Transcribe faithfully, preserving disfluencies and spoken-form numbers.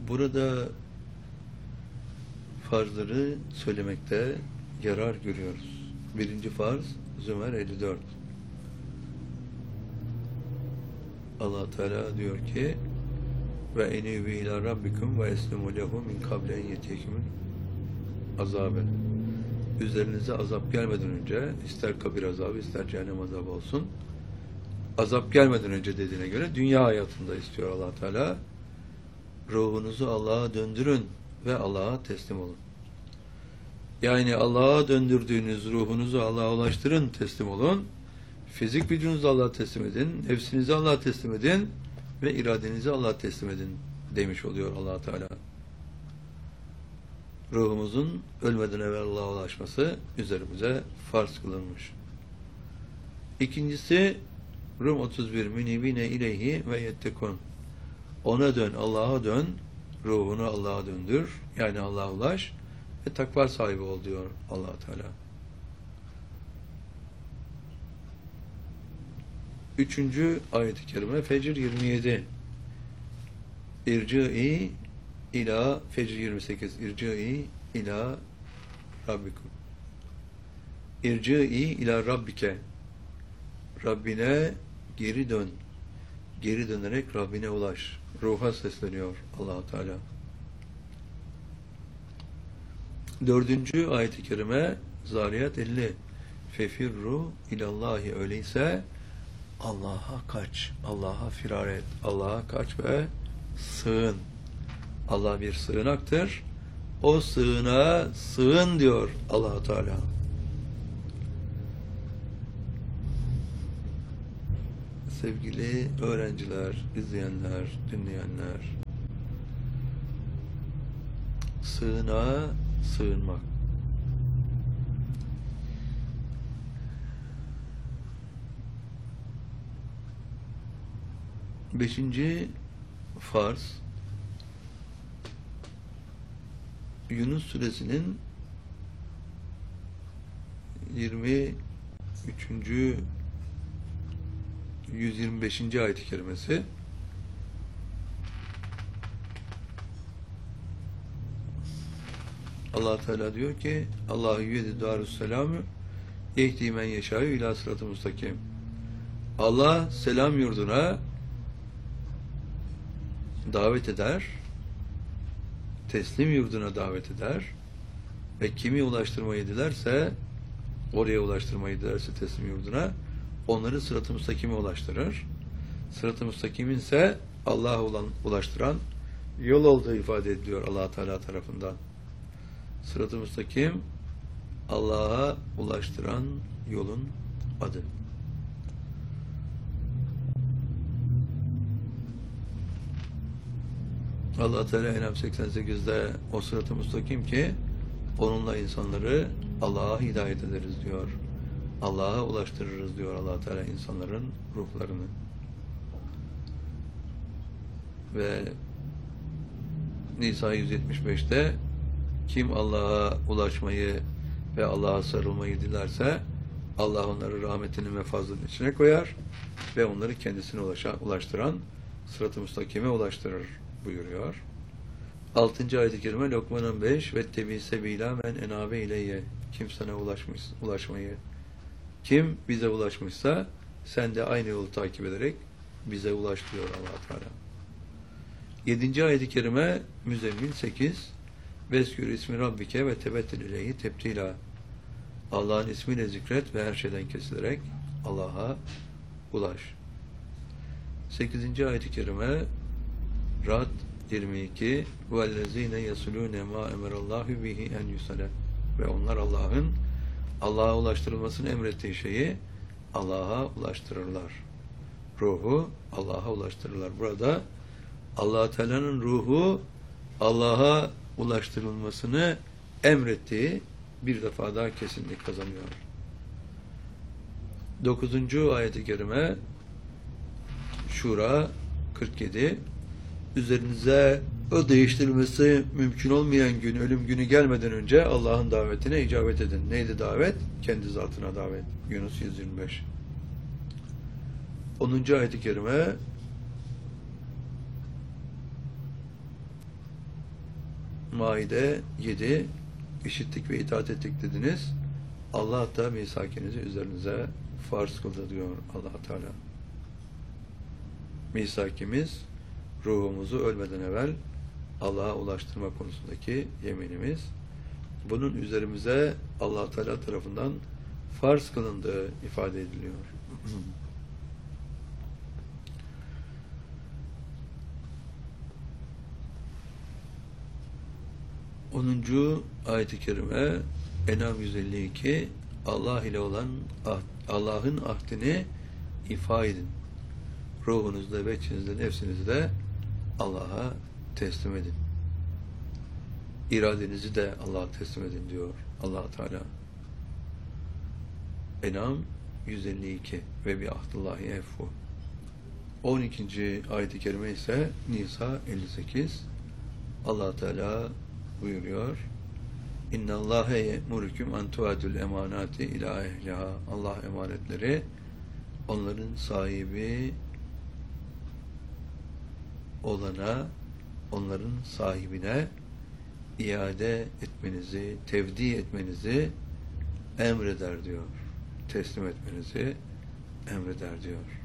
Burada farzları söylemekte yarar görüyoruz. Birinci farz Zümer elli dört. Allah Teala diyor ki ve enibi ila rabbikum ve eslimu lehu min kable en yetiyekumul azabe. Üzerinize azap gelmeden önce, ister kabir azabı ister cehennem azabı olsun, azap gelmeden önce dediğine göre dünya hayatında istiyor Allah Teala, ruhunuzu Allah'a döndürün ve Allah'a teslim olun. Yani Allah'a döndürdüğünüz ruhunuzu Allah'a ulaştırın, teslim olun. Fizik vücudunuzu Allah'a teslim edin, nefsinizi Allah'a teslim edin ve iradenizi Allah'a teslim edin demiş oluyor Allah Teala. Ruhumuzun ölmeden evvel Allah'a ulaşması üzerimize farz kılınmış. İkincisi Rum otuz bir münibine ileyhi ve yettekun. Ona dön, Allah'a dön, ruhunu Allah'a döndür, yani Allah'a ulaş ve takva sahibi ol diyor Allah Teala. Üçüncü ayet-i kerime Fecr yirmi yedi. İrci'i ila Fecr yirmi sekiz. İrci'i ila Rabbikum. İrci'i ila Rabbike. Rabbine geri dön. Geri dönerek Rabbine ulaş. Ruha sesleniyor Allah Teala. Dördüncü ayet-i kerime Zariyat elli. Fefirru ilallahi, öyleyse Allah'a kaç, Allah'a firar et, Allah'a kaç ve sığın. Allah bir sığınaktır. O sığınağa sığın diyor Allah Teala. Sevgili öğrenciler, izleyenler, dinleyenler, sığınağa sığınmak. Beşinci farz Yunus suresinin yirmi üçüncü yüz yirmi beşinci ayet-i kerimesi. Allah Teala diyor ki Allahu yedi darusselamü yehdi men yeşâ'ü ilâ sırat-ı mustakim. Allah selam yurduna davet eder, teslim yurduna davet eder ve kimi ulaştırmayı dilerse, oraya ulaştırmayı dilerse teslim yurduna, onları sırat-ı müstakime ulaştırır. Sırat-ı müstakimin ise Allah'a olan ulaştıran yol olduğu ifade ediliyor Allah Teala tarafından. Sırat-ı müstakim Allah'a ulaştıran yolun adı. Allah Teala En'am seksen sekizde o sırat-ı müstakim ki onunla insanları Allah'a hidayet ederiz diyor. Allah'a ulaştırırız diyor Allah Teala insanların ruhlarını. Ve Nisa yüz yetmiş beşte kim Allah'a ulaşmayı ve Allah'a sarılmayı dilerse Allah onları rahmetinin ve fazlının içine koyar ve onları kendisine ulaşan, ulaştıran sırat-ı müstakime ulaştırır buyuruyor. Altıncı ayet-i kerime Lokman on beş ve tebi sebila men enabe ileyye. Kim sana ulaşmış, ulaşmayı kim bize ulaşmışsa sen de aynı yolu takip ederek bize ulaş diyor Allah Teala. Yedinci ayet-i kerime Müzzemmil sekiz Veskür ismi Rabbike ve tebettel ileyhi tebtila. Allah'ın ismiyle zikret ve her şeyden kesilerek Allah'a ulaş. Sekizinci ayet-i kerime Rad yirmi iki وَالَّذ۪ينَ يَسُلُونَ مَا اَمَرَ اللّٰهُ بِهِ اَنْ يُسَلَ. Ve onlar Allah'ın Allah'a ulaştırılmasını emrettiği şeyi Allah'a ulaştırırlar. Ruhu Allah'a ulaştırırlar. Burada Allah Teala'nın ruhu Allah'a ulaştırılmasını emrettiği bir defa daha kesinlik kazanıyor. Dokuzuncu ayet-i kerime Şura kırk yedi üzerinize o değiştirilmesi mümkün olmayan gün, ölüm günü gelmeden önce Allah'ın davetine icabet edin. Neydi davet? Kendi zatına davet. Yunus yüz yirmi beş. onuncu ayet-i kerime Maide yedi, işittik ve itaat ettik dediniz. Allah da misakinizi üzerinize farz kıldı diyor Allah Teala. Misakimiz, ruhumuzu ölmeden evvel Allah'a ulaştırma konusundaki yeminimiz. Bunun üzerimize Allah Teala tarafından farz kılındığı ifade ediliyor. onuncu ayet-i kerime En'am yüz elli iki Allah ile olan ah, Allah'ın ahdini ifa edin. Ruhunuzda ve içinizde, nefsinizde Allah'a teslim edin. İradenizi de Allah'a teslim edin diyor Allah Teala. En'am yüz elli iki ve bi ahdillahi effu. on ikinci ayet-i kerime ise Nisa elli sekiz. Allah Teala buyuruyor. İnna Allahe ye'murukum en tu'adul emanati ila ehliha. Allah emanetleri onların sahibi olana, onların sahibine iade etmenizi, tevdi etmenizi emreder diyor. Teslim etmenizi emreder diyor.